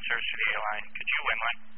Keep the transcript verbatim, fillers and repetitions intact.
service for the A line. Could you win line?